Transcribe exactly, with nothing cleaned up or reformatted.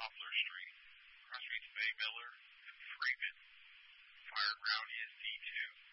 Poplar Street. Cross streets Bay Miller and Freeman. Fired round is D two.